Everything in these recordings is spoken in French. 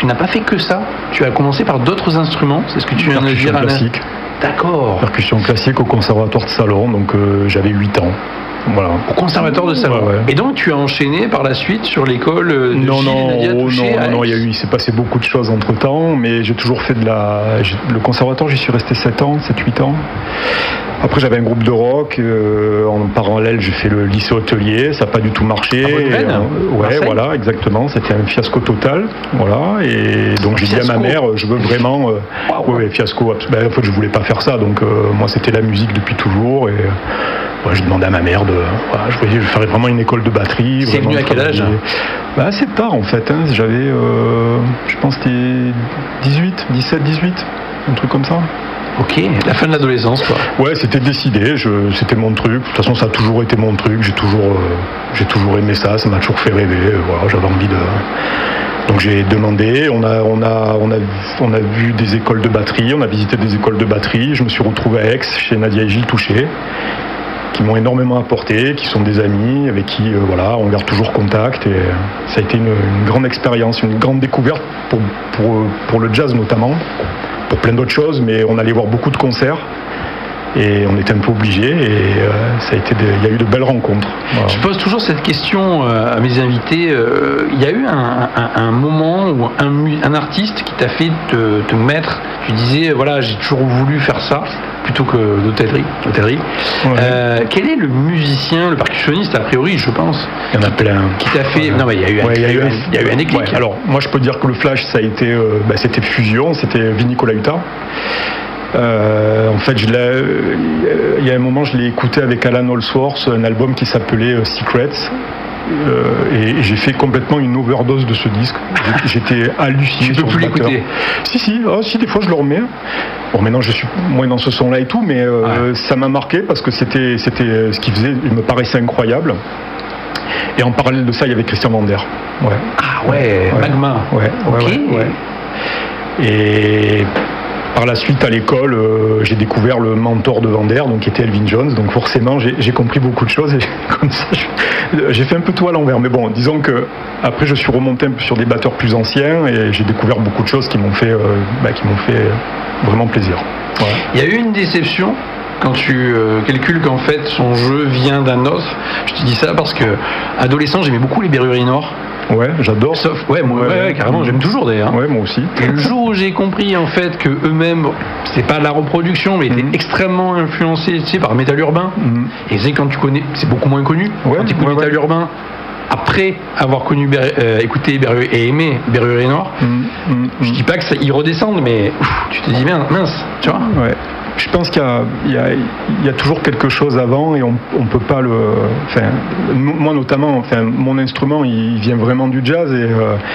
tu n'as pas fait que ça. Tu as commencé par d'autres instruments. C'est ce que tu viens de dire. Classique. D'accord. Percussion classique au conservatoire de Salon, donc j'avais 8 ans. Voilà. Au conservatoire de Salon. Ouais. Et donc tu as enchaîné par la suite sur l'école de Non, il il s'est passé beaucoup de choses entre temps, mais j'ai toujours fait le conservatoire, j'y suis resté 7 ans, 7-8 ans. Après j'avais un groupe de rock, en parallèle j'ai fait le lycée hôtelier, ça n'a pas du tout marché. Voilà, exactement, c'était un fiasco total. Voilà, et donc j'ai dit à ma mère, je veux vraiment. Fiasco, en fait je voulais pas faire ça, donc moi c'était la musique depuis toujours. Et j'ai demandé à ma mère je voyais, je ferais vraiment une école de batterie. C'est venu à quel âge? Assez tard en fait, hein. J'avais, je pense que c'était 17, 18, un truc comme ça. Ok, la fin de l'adolescence quoi. Ouais, c'était décidé, c'était mon truc. De toute façon, ça a toujours été mon truc. J'ai toujours aimé ça m'a toujours fait rêver. Voilà, j'avais envie de. Donc j'ai demandé, on a vu des écoles de batterie, on a visité des écoles de batterie. Je me suis retrouvé à Aix chez Nadia et Gilles Touché, qui m'ont énormément apporté, qui sont des amis avec qui on garde toujours contact, et ça a été une grande expérience, une grande découverte pour le jazz notamment, pour plein d'autres choses, mais on allait voir beaucoup de concerts et on était un peu obligés, et il y a eu de belles rencontres. Voilà. Je pose toujours cette question à mes invités. Il y a eu un moment où un artiste qui t'a fait te mettre, tu disais voilà, j'ai toujours voulu faire ça plutôt que d'hôtellerie. Ouais. Quel est le musicien, le percussionniste a priori, je pense, il y en a plein qui t'a fait. Non, mais il y a eu un déclic. Ouais. Alors moi je peux dire que le flash ça a été c'était Fusion, c'était Vinny Colaiuta. En fait, il y a un moment, je l'ai écouté avec Alan Holdsworth, un album qui s'appelait Secrets, et j'ai fait complètement une overdose de ce disque. J'étais halluciné. Tu peux plus l'écouter? Si, des fois je le remets. Bon, maintenant je suis moins dans ce son-là et tout, mais ça m'a marqué parce que c'était ce qu'il faisait, il me paraissait incroyable. Et en parallèle de ça, il y avait Christian Vander. Ouais. Ah ouais, Magma. Ouais. Et par la suite, à l'école, j'ai découvert le mentor de Vander, donc qui était Elvin Jones. Donc forcément, j'ai compris beaucoup de choses. Et comme ça, j'ai fait un peu tout à l'envers. Mais bon, disons que après, je suis remonté un peu sur des batteurs plus anciens et j'ai découvert beaucoup de choses qui m'ont fait vraiment plaisir. Ouais. Il y a eu une déception quand tu calcules qu'en fait son jeu vient d'un autre. Je te dis ça parce que adolescent, j'aimais beaucoup les Berrueries Noires. Ouais, j'adore. Sauf, carrément, j'aime toujours d'ailleurs. Ouais, moi aussi. Et le jour où j'ai compris en fait que eux-mêmes, c'est pas de la reproduction, mais étaient extrêmement influencés, par Métal Urbain. Et c'est quand tu connais, c'est beaucoup moins connu. Quand tu écoutes Métal Urbain, après avoir écouté et aimé Berrueries Noires, je dis pas que ça, ils redescendent, mais tu te dis mince, tu vois. Ouais. Je pense qu'il y a toujours quelque chose avant, et on peut pas le. Enfin, moi notamment, mon instrument, il vient vraiment du jazz, et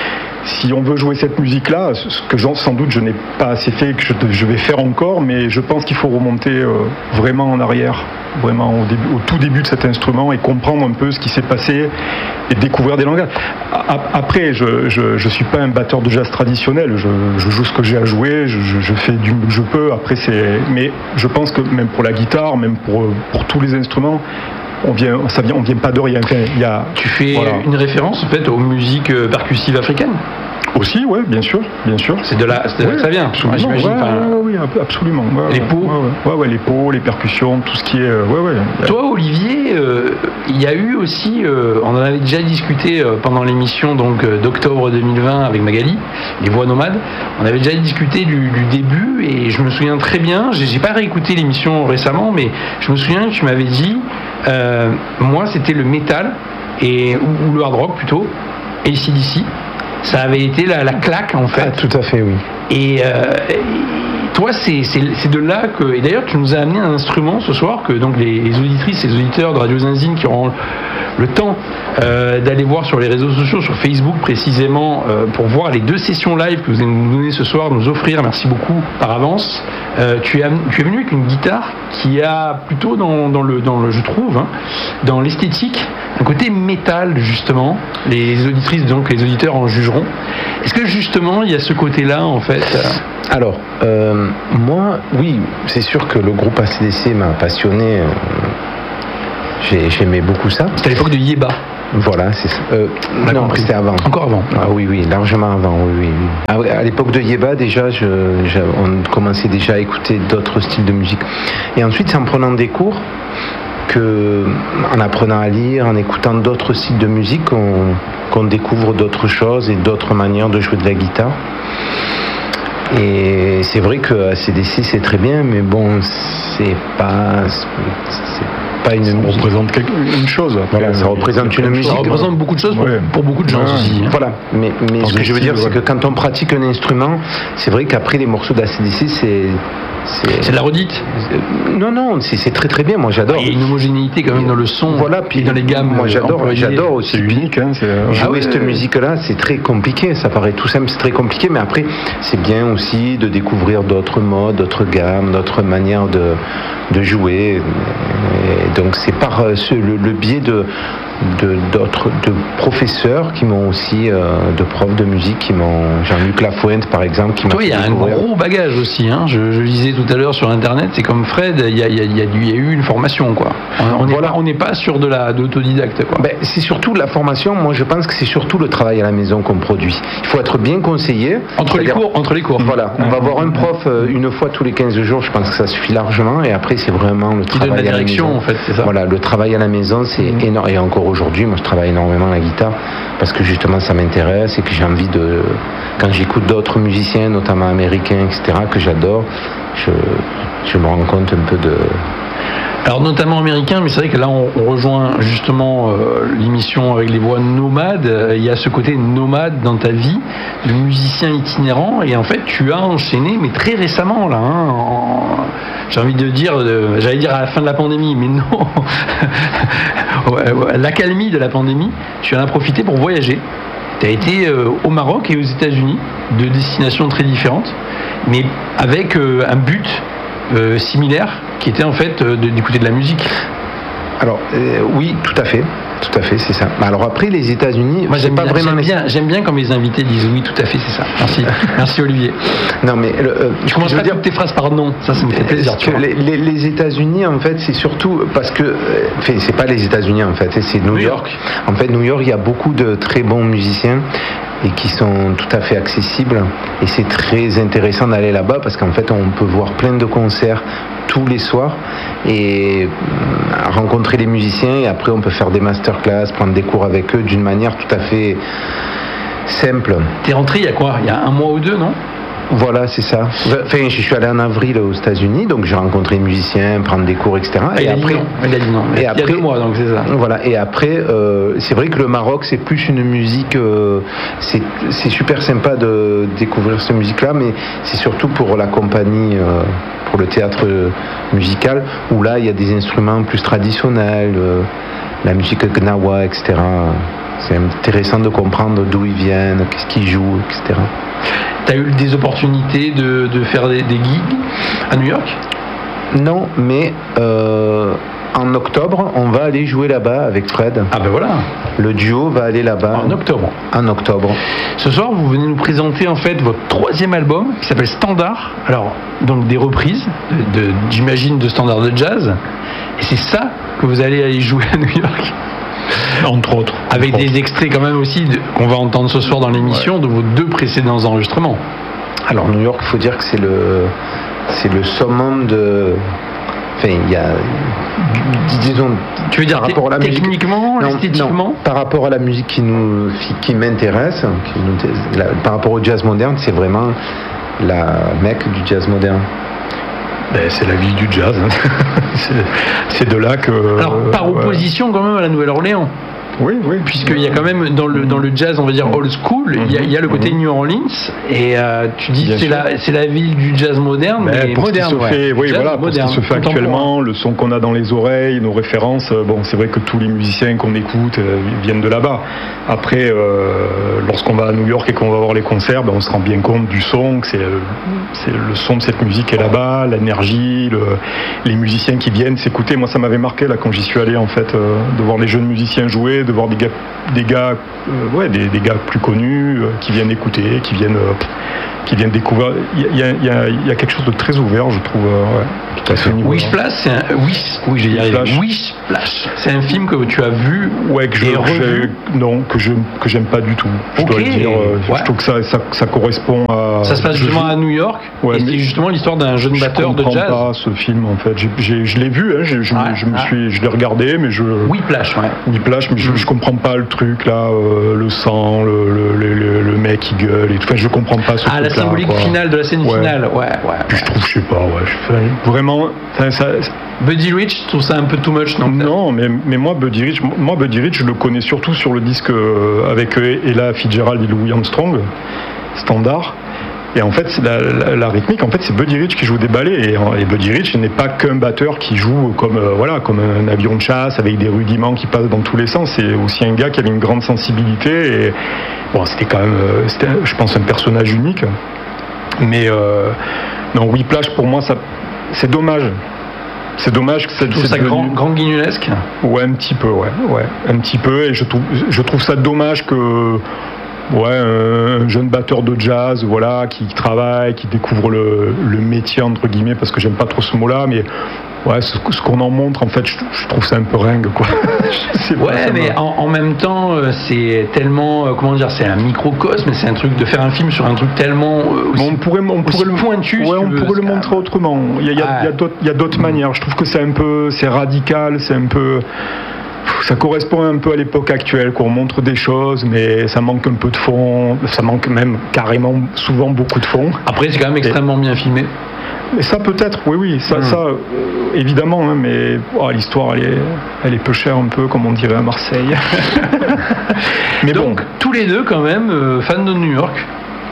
si on veut jouer cette musique-là, ce que sans doute je n'ai pas assez fait, que je vais faire encore, mais je pense qu'il faut remonter vraiment en arrière, vraiment au tout début de cet instrument, et comprendre un peu ce qui s'est passé et découvrir des langages. Après, je suis pas un batteur de jazz traditionnel, je joue ce que j'ai à jouer, je fais du mieux que je peux. Après, mais je pense que même pour la guitare, même pour tous les instruments, on vient pas de rien. Tu fais une référence en fait aux musiques percussives africaines? Aussi, ouais, bien sûr. C'est de là que ça vient, j'imagine. Oui, absolument. Les pots. Les pots, les percussions, tout ce qui est. Toi, Olivier, il y a eu aussi, on en avait déjà discuté pendant l'émission d'octobre 2020 avec Magali, les voix nomades. On avait déjà discuté du début, et je me souviens très bien. J'ai pas réécouté l'émission récemment, mais je me souviens que tu m'avais dit, moi, c'était le métal ou le hard rock plutôt, et AC/DC. Ça avait été la claque en fait. Ah, tout à fait, oui. Et toi, c'est de là que. Et d'ailleurs, tu nous as amené un instrument ce soir que donc les auditrices et les auditeurs de Radio Zinzine qui auront le temps d'aller voir sur les réseaux sociaux, sur Facebook précisément, pour voir les 2 sessions live que vous allez nous donner ce soir, nous offrir, merci beaucoup par avance. Tu es venu avec une guitare qui a plutôt dans le je trouve, dans l'esthétique, un côté métal justement. Les auditrices, donc les auditeurs en jugeront. Est-ce que justement il y a ce côté-là en fait? Alors, moi, oui, c'est sûr que le groupe AC/DC m'a passionné. J'aimais beaucoup ça. C'était à l'époque de Yeba. Voilà, c'est ça. Non, c'était avant. Encore avant. Ah oui, largement avant, oui. À l'époque de Yeba, déjà, on commençait déjà à écouter d'autres styles de musique. Et ensuite, c'est en prenant des cours, en apprenant à lire, en écoutant d'autres styles de musique, qu'on découvre d'autres choses et d'autres manières de jouer de la guitare. Et c'est vrai que AC/DC c'est très bien, mais bon, c'est pas une musique. Ça représente une chose. Après, voilà, ça représente une musique. Ça représente beaucoup de choses pour beaucoup de gens aussi. Voilà, mais ce que je veux dire, c'est que quand on pratique un instrument, c'est vrai qu'après les morceaux d'AC/DC, c'est de la redite. Non, c'est très très bien. Moi, j'adore. Il y a une homogénéité quand même dans le son. Voilà, puis dans les gammes. Moi, j'adore aussi. C'est unique. Jouer cette musique-là, c'est très compliqué. Ça paraît tout simple, c'est très compliqué, mais après, c'est bien aussi de découvrir d'autres modes, d'autres gammes, d'autres manières de jouer. Et donc, c'est par le biais de professeurs qui m'ont aussi, de profs de musique qui m'ont, Jean-Luc Lafuente par exemple, qui m'a. Oui, il y a un gros bagage aussi. Hein. Je lisais tout à l'heure sur internet, c'est comme Fred, il y a eu une formation quoi. On n'est pas sur d'autodidacte quoi. Ben, c'est surtout la formation. Moi, je pense que c'est surtout le travail à la maison qu'on produit. Il faut être bien conseillé. Entre les cours. Voilà, on va voir un prof une fois tous les 15 jours. Je pense que ça suffit largement. Et après, c'est vraiment le travail donne la direction, à la maison. En fait, c'est ça. Voilà, le travail à la maison, c'est énorme. Et encore aujourd'hui, moi, je travaille énormément la guitare parce que justement, ça m'intéresse et que j'ai envie de. Quand j'écoute d'autres musiciens, notamment américains, etc., que j'adore, je me rends compte un peu de. Alors notamment américain, mais c'est vrai que là on rejoint justement l'émission avec les voix nomades. Il y a ce côté nomade dans ta vie, de musicien itinérant, et en fait tu as enchaîné, mais très récemment là. J'ai envie de dire, j'allais dire à la fin de la pandémie, mais non, l'accalmie de la pandémie, tu en as profité pour voyager. Tu as été au Maroc et aux États-Unis, deux destinations très différentes, mais avec un but similaire, qui était en fait d'écouter de la musique. Alors oui, tout à fait, c'est ça. Alors après les États-Unis, moi j'aime bien quand mes invités disent oui, tout à fait, c'est ça. Merci Olivier. Non mais je commence pas toutes tes phrases par non, ça me fait plaisir. Les États-Unis en fait, c'est surtout parce que c'est pas les États-Unis en fait, c'est New York. En fait, New York, il y a beaucoup de très bons musiciens et qui sont tout à fait accessibles, et c'est très intéressant d'aller là-bas parce qu'en fait on peut voir plein de concerts tous les soirs et rencontrer les musiciens, et après on peut faire des masterclass, prendre des cours avec eux d'une manière tout à fait simple. T'es rentré il y a quoi ? Il y a un mois ou deux, non ? Voilà, c'est ça. Enfin, je suis allé en avril aux États-Unis, donc j'ai rencontré les musiciens, prendre des cours, etc. Et après, il a dit non. Et après, il y a 2 mois, donc c'est ça. Voilà. Et après, c'est vrai que le Maroc, c'est plus une musique. C'est super sympa de découvrir cette musique-là, mais c'est surtout pour la compagnie, pour le théâtre musical, où là, il y a des instruments plus traditionnels, la musique gnawa, etc. C'est intéressant de comprendre d'où ils viennent, qu'est-ce qu'ils jouent, etc. Tu as eu des opportunités de faire des gigs à New York ? Non, mais en octobre, on va aller jouer là-bas avec Fred. Ah ben voilà. Le duo va aller là-bas. En octobre. Ce soir, vous venez nous présenter en fait votre 3e album qui s'appelle Standard. Alors, donc des reprises, j'imagine, de standards de jazz. Et c'est ça que vous allez aller jouer à New York. Entre autres. Avec des extraits quand même aussi qu'on va entendre ce soir dans l'émission de vos 2 précédents enregistrements. Alors New York, il faut dire que c'est le summum de. Enfin, il y a. Disons. Tu veux dire par rapport à la techniquement, musique, esthétiquement non, par rapport à la musique qui m'intéresse, par rapport au jazz moderne, c'est vraiment la mecque du jazz moderne. C'est la ville du jazz. C'est de là que. Alors, par opposition quand même à la Nouvelle-Orléans. Oui. Puisqu'il y a quand même dans le jazz, on va dire old school, il y a le côté New Orleans, et tu dis c'est la ville du jazz moderne, mais moderne. Pour ce qui se fait actuellement, le son qu'on a dans les oreilles, nos références, c'est vrai que tous les musiciens qu'on écoute viennent de là-bas. Après, lorsqu'on va à New York et qu'on va voir les concerts, on se rend bien compte du son, que c'est le son de cette musique est là-bas, l'énergie, les musiciens qui viennent s'écouter. Moi, ça m'avait marqué là quand j'y suis allé en fait, de voir les jeunes musiciens jouer, de voir des gars plus connus qui viennent écouter, qui viennent qui viennent découvrir. Il y a quelque chose de très ouvert, je trouve. Tout à fait. Whiplash, c'est un Whiplash. C'est un film que tu as vu que j'aime pas du tout. Je dois le dire. Je trouve que ça correspond à. Ça se passe justement à New York. Et c'est justement l'histoire d'un jeune batteur de jazz. Je comprends pas ce film en fait. Je l'ai vu, hein, je l'ai regardé, mais Whiplash, mais je comprends pas le truc là, le sang, le mec qui gueule et tout. Enfin, je comprends pas ce truc-là. La symbolique finale de la scène finale. Puis je trouve, je sais pas, vraiment. Buddy Rich, je trouve ça un peu too much, non? Non, mais moi Buddy Rich, je le connais surtout sur le disque avec Ella Fitzgerald et Louis Armstrong, Standard. Et en fait, la rythmique, en fait, c'est Buddy Rich qui joue des ballets. Et Buddy Rich n'est pas qu'un batteur qui joue comme un avion de chasse avec des rudiments qui passent dans tous les sens. C'est aussi un gars qui avait une grande sensibilité. Et bon, c'était quand même, je pense, un personnage unique. Mais non, Whiplash, pour moi, c'est dommage. C'est dommage que tu trouves ça grand guignolesque. Ouais, un petit peu, un petit peu. Et je trouve ça dommage que. Un jeune batteur de jazz, qui travaille, qui découvre le métier entre guillemets, parce que j'aime pas trop ce mot-là, mais ce qu'on en montre, en fait, je trouve ça un peu ringue, quoi. Mais en même temps, c'est tellement, c'est un microcosme, c'est un truc de faire un film sur un truc tellement on pourrait le pointu. On pourrait le montrer autrement. Il y a d'autres manières. Je trouve que c'est radical, c'est un peu. Ça correspond un peu à l'époque actuelle, qu'on montre des choses, mais ça manque un peu de fond, ça manque même carrément souvent beaucoup de fond. Après, c'est quand même extrêmement bien filmé. Mais ça peut-être, ça évidemment, hein, mais l'histoire elle est peu chère un peu, comme on dirait à Marseille. Mais donc, tous les deux quand même fans de New York.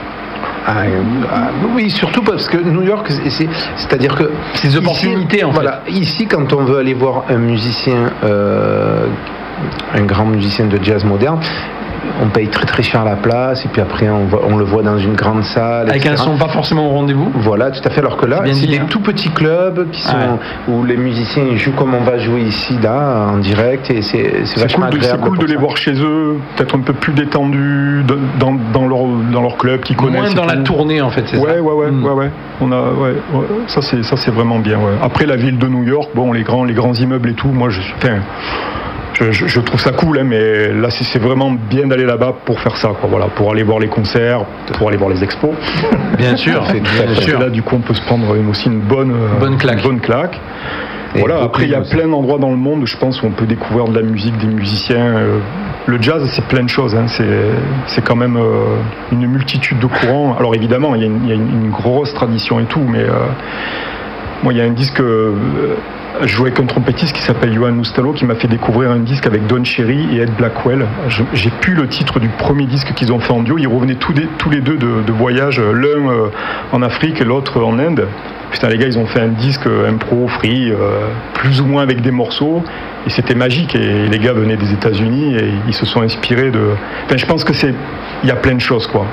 Oui, surtout parce que New York, c'est-à-dire que c'est des opportunités en fait. Voilà, ici, quand on veut aller voir un musicien, un grand musicien de jazz moderne, on paye très très cher la place et puis après on le voit dans une grande salle avec un son pas forcément au rendez-vous. Voilà, tout à fait. Alors que là c'est des tout petits clubs qui sont où les musiciens jouent comme on va jouer ici là en direct et c'est vachement agréable. C'est cool de les voir chez eux, peut-être un peu plus détendus dans leur club qu'ils connaissent. Moins dans la tournée en fait, c'est ça. Ouais. On a ça c'est vraiment bien. Ouais. Après la ville de New York, les grands immeubles et tout, moi je trouve ça cool, hein, mais là c'est vraiment bien d'aller là-bas pour faire ça, pour aller voir les concerts, pour aller voir les expos. Bien sûr, Là du coup on peut se prendre aussi une bonne claque. Voilà. Après il y a plein d'endroits dans le monde, je pense, où on peut découvrir de la musique, des musiciens. Le jazz c'est plein de choses, hein, c'est quand même une multitude de courants. Alors évidemment il y a une grosse tradition et tout, mais moi il y a un disque. Je jouais avec un trompettiste qui s'appelle Johan Moustalo qui m'a fait découvrir un disque avec Don Cherry et Ed Blackwell. J'ai plus le titre du premier disque qu'ils ont fait en duo. Ils revenaient tous les deux de voyage, l'un en Afrique et l'autre en Inde. Putain, les gars, ils ont fait un disque impro, free, plus ou moins avec des morceaux, et c'était magique. Et les gars venaient des États-Unis et ils se sont inspirés de. Enfin, je pense que il y a plein de choses, quoi.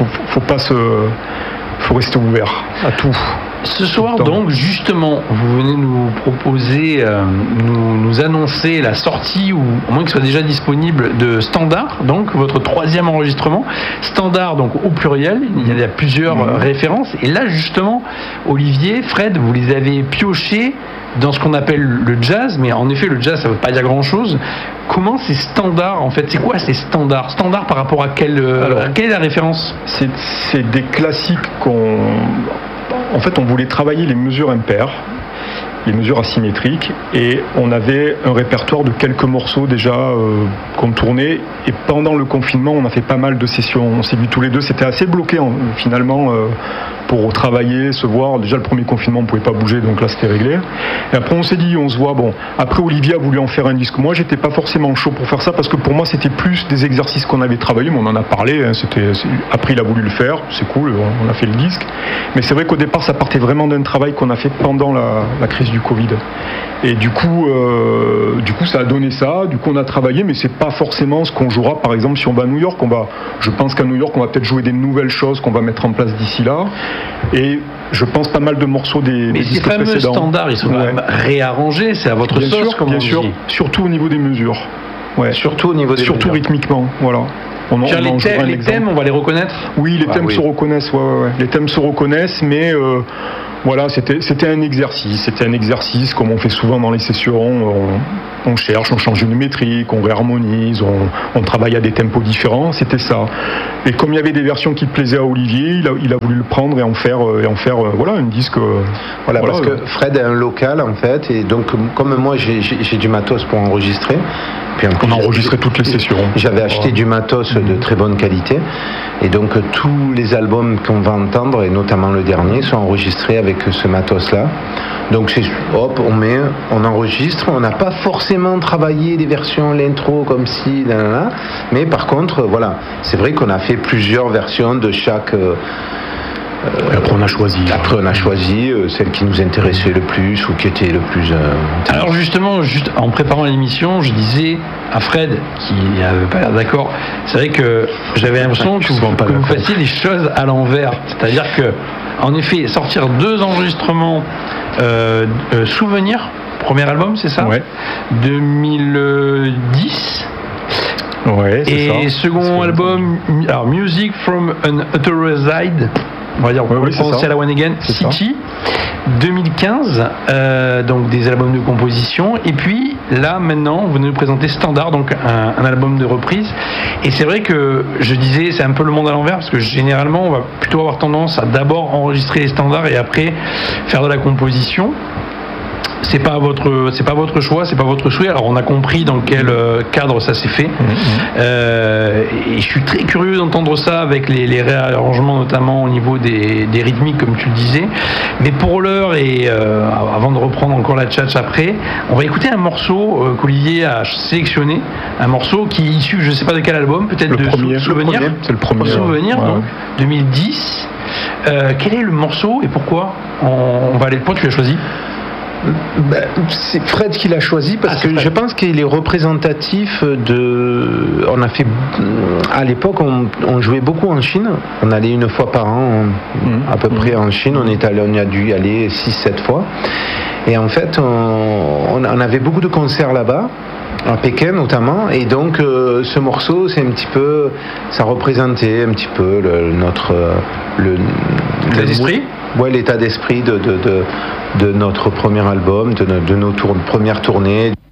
Faut rester ouvert à tout. Ce soir, donc, justement, vous venez nous proposer, nous annoncer la sortie, ou au moins qu'il soit déjà disponible, de Standard, donc votre 3e enregistrement. Standard, donc au pluriel, il y a plusieurs références. Et là, justement, Olivier, Fred, vous les avez piochés dans ce qu'on appelle le jazz, mais en effet, le jazz, ça ne veut pas dire grand-chose. Comment c'est standard, en fait? C'est quoi ces standards? Standard par rapport à quelle est la référence? C'est des classiques En fait, on voulait travailler les mesures impaires, les mesures asymétriques, et on avait un répertoire de quelques morceaux déjà qu'on tournait. Et pendant le confinement, on a fait pas mal de sessions. On s'est vu tous les deux, c'était assez bloqué finalement pour travailler, se voir. Déjà le premier confinement, on pouvait pas bouger, donc là c'était réglé. Et après on s'est dit, on se voit. Bon, après Olivier a voulu en faire un disque. Moi, j'étais pas forcément chaud pour faire ça parce que pour moi c'était plus des exercices qu'on avait travaillé, mais on en a parlé. Hein, après il a voulu le faire, c'est cool, on a fait le disque. Mais c'est vrai qu'au départ, ça partait vraiment d'un travail qu'on a fait pendant la crise du Covid. Et du coup, ça a donné ça. Du coup, on a travaillé, mais c'est pas forcément ce qu'on jouera. Par exemple, si on va à New York, je pense qu'à New York, on va peut-être jouer des nouvelles choses qu'on va mettre en place d'ici là. Et je pense pas mal de morceaux des disques précédents. Mais ces fameux standards, ils sont quand même réarrangés. C'est à votre sauce, comme on dit. Surtout au niveau des mesures. Ouais. Surtout au niveau des mesures. Rythmiquement, voilà. Les thèmes, on va les reconnaître. Oui, les thèmes se reconnaissent. Ouais. Les thèmes se reconnaissent, mais voilà, c'était un exercice. C'était un exercice, comme on fait souvent dans les sessions. On cherche, on change une métrique, on réharmonise, on travaille à des tempos différents. C'était ça. Et comme il y avait des versions qui plaisaient à Olivier, il a voulu le prendre et en faire voilà, un disque. Voilà, parce que Fred est un local en fait, et donc comme moi j'ai du matos pour enregistrer. Puis on a enregistré toutes les sessions. J'avais acheté du matos de très bonne qualité, et donc tous les albums qu'on va entendre, et notamment le dernier, sont enregistrés avec ce matos-là. Donc on enregistre, on n'a pas forcément travaillé des versions, l'intro comme ci, mais par contre, voilà, c'est vrai qu'on a fait plusieurs versions de chaque. Et après on a choisi. Celle qui nous intéressait le plus ou qui était le plus. Alors justement, en préparant l'émission, je disais à Fred, qui n'avait pas l'air d'accord, c'est vrai que j'avais l'impression que vous fassiez les choses à l'envers. C'est-à-dire que, en effet, sortir 2 enregistrements Souvenirs, premier album, c'est ça ? Ouais. 2010. Ouais, c'est ça. Et second album, alors Music from an Authorized, on va dire, on va prononcer à la One Again, City, 2015, donc des albums de composition. Et puis là, maintenant, vous nous présentez Standard, donc un album de reprise. Et c'est vrai que je disais, c'est un peu le monde à l'envers, parce que généralement, on va plutôt avoir tendance à d'abord enregistrer les standards et après faire de la composition. C'est pas votre choix, c'est pas votre souhait. Alors on a compris dans quel cadre ça s'est fait. Et je suis très curieux d'entendre ça avec les réarrangements, notamment au niveau des rythmiques, comme tu le disais. Mais pour l'heure, et avant de reprendre encore la tchatch après, on va écouter un morceau qu'Olivier a sélectionné, un morceau qui est issu, je sais pas de quel album, peut-être de Souvenir. C'est le premier. Souvenir, donc 2010. Quel est le morceau et pourquoi on va aller. Pourquoi tu l'as choisi? C'est Fred qui l'a choisi parce que je pense qu'il est représentatif de. On a fait à l'époque, on jouait beaucoup en Chine. On allait une fois par an, à peu près en Chine. On a dû y aller 6-7 fois. Et en fait, on avait beaucoup de concerts là-bas, à Pékin notamment. Et donc, ce morceau, c'est un petit peu, ça représentait un petit peu l'état d'esprit. Ouais, l'état d'esprit de notre premier album, de nos premières tournées.